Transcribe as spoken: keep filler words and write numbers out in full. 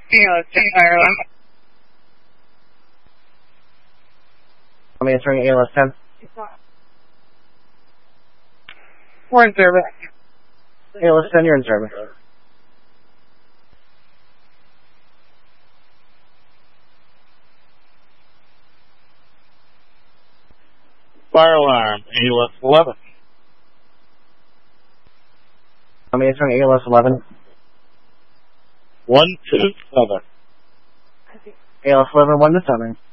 ALS ten, fire alarm. I'm answering A L S ten. We're in service. A L S ten, you're in service. Fire alarm, A L S eleven. I'm answering A L S eleven. one two seven. A L S eleven, one to seven.